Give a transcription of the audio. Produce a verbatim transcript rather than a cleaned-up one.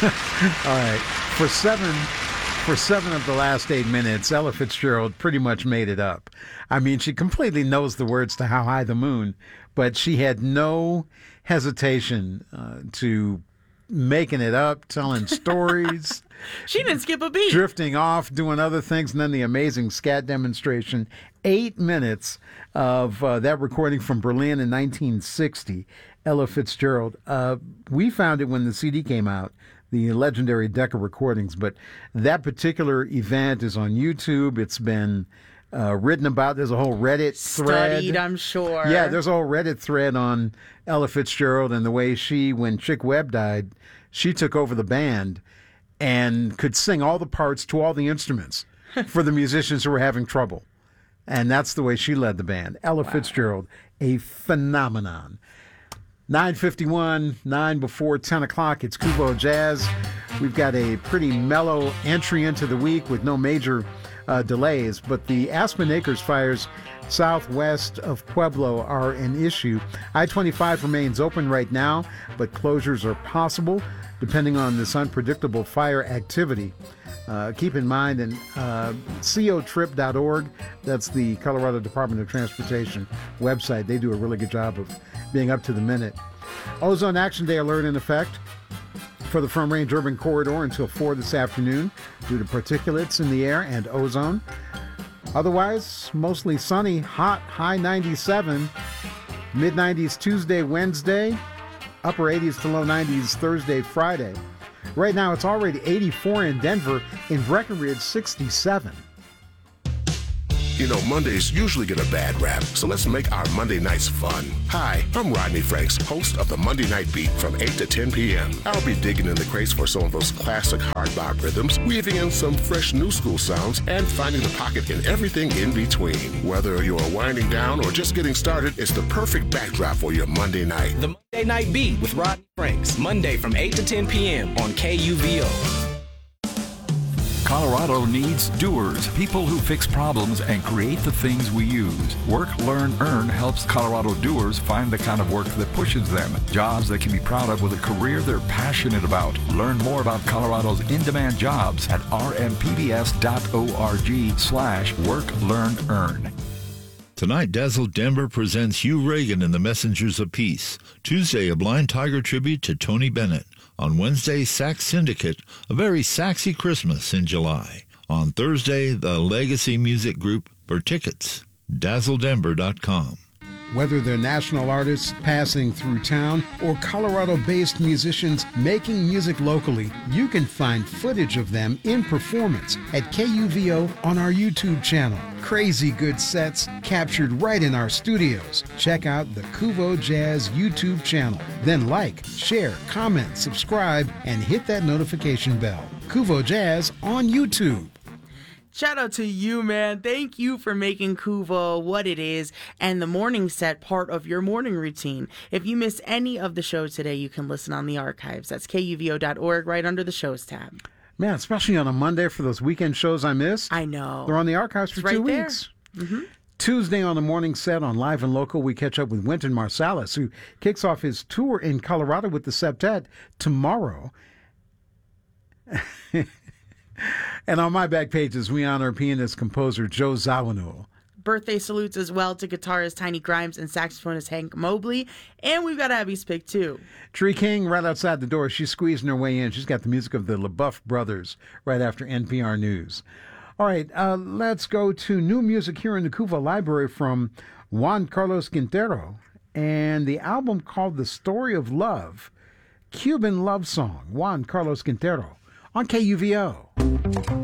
All right. For seven for seven of the last eight minutes, Ella Fitzgerald pretty much made it up. I mean, she completely knows the words to How High the Moon, but she had no hesitation uh, to making it up, telling stories. She didn't skip a beat. Drifting off, doing other things, and then the amazing scat demonstration. Eight minutes of uh, that recording from Berlin in nineteen sixty. Ella Fitzgerald. Uh, we found it when the C D came out, the legendary Decca recordings, but that particular event is on YouTube. It's been uh, written about. There's a whole Reddit thread. Studied, I'm sure. Yeah, there's a whole Reddit thread on Ella Fitzgerald and the way she, when Chick Webb died, she took over the band and could sing all the parts to all the instruments for the musicians who were having trouble. And that's the way she led the band. Ella wow. Fitzgerald, a phenomenon. nine fifty-one, nine before ten o'clock. It's Kuvo Jazz. We've got a pretty mellow entry into the week with no major uh, delays, but the Aspen Acres fires southwest of Pueblo are an issue. I twenty-five remains open right now, but closures are possible depending on this unpredictable fire activity. Uh, keep in mind, and uh, co trip dot org, that's the Colorado Department of Transportation website. They do a really good job of being up to the minute. Ozone Action Day alert in effect for the Front Range Urban Corridor until four this afternoon due to particulates in the air and ozone. Otherwise, mostly sunny, hot, high ninety-seven, mid nineties Tuesday, Wednesday, upper eighties to low nineties Thursday, Friday. Right now, it's already eighty-four in Denver. In Breckenridge, sixty-seven. You know, Mondays usually get a bad rap, so let's make our Monday nights fun. Hi, I'm Rodney Franks, host of the Monday Night Beat from eight to ten p.m. I'll be digging in the crates for some of those classic hard bop rhythms, weaving in some fresh new school sounds, and finding the pocket in everything in between. Whether you're winding down or just getting started, it's the perfect backdrop for your Monday night. The Monday Night Beat with Rodney Franks, Monday from eight to ten p.m. on K U V O. Colorado needs doers, people who fix problems and create the things we use. Work, Learn, Earn helps Colorado doers find the kind of work that pushes them, jobs they can be proud of with a career they're passionate about. Learn more about Colorado's in-demand jobs at r m p b s dot org slash work, learn, earn. Tonight, Dazzle Denver presents Hugh Reagan and the Messengers of Peace. Tuesday, a Blind Tiger tribute to Tony Bennett. On Wednesday, Sax Syndicate, a very saxy Christmas in July. On Thursday, the Legacy Music Group. For tickets, dazzle denver dot com. Whether they're national artists passing through town or Colorado-based musicians making music locally, you can find footage of them in performance at K U V O on our YouTube channel. Crazy good sets captured right in our studios. Check out the Kuvo Jazz YouTube channel. Then like, share, comment, subscribe, and hit that notification bell. Kuvo Jazz on YouTube. Shout out to you, man. Thank you for making Kuvo what it is and the morning set part of your morning routine. If you missed any of the show today, you can listen on the archives. That's K U V O dot org right under the shows tab. Man, especially on a Monday for those weekend shows I missed. I know. They're on the archives for it's two right weeks. Mm-hmm. Tuesday on the morning set on Live and Local, we catch up with Wynton Marsalis, who kicks off his tour in Colorado with the Septet tomorrow. And on my back pages, we honor pianist-composer Joe Zawinul. Birthday salutes as well to guitarist Tiny Grimes and saxophonist Hank Mobley. And we've got Abby's pick, too. Tree King, right outside the door. She's squeezing her way in. She's got the music of the LaBeouf Brothers right after N P R News. All right, uh, let's go to new music here in the Kuva Library from Juan Carlos Quintero. And the album called The Story of Love, Cuban Love Song, Juan Carlos Quintero on K U V O.